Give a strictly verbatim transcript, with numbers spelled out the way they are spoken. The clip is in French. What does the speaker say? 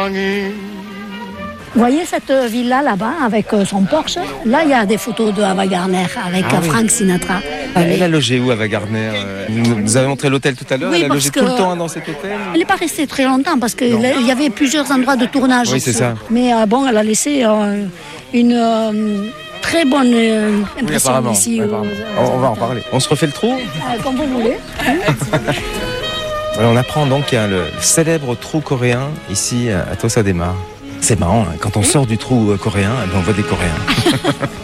Vous voyez cette villa là-bas avec son Porsche? Là, il y a des photos de Ava Gardner avec ah, Frank oui. Sinatra. Elle, elle a logé où, Ava Gardner? Vous nous avez montré l'hôtel tout à l'heure. Oui, elle a logé que... tout le temps dans cet hôtel? Elle n'est pas restée très longtemps parce qu'il y avait plusieurs endroits de tournage. Oui, c'est ça. Mais euh, bon, elle a laissé euh, une euh, très bonne euh, impression oui, ici. Oui, euh, on, on va en parler. On se refait le trou? euh, Comme vous voulez. Voilà, on apprend donc qu'il y a le célèbre trou coréen ici à Tossadémar. C'est marrant, hein, quand on sort du trou coréen, on voit des Coréens.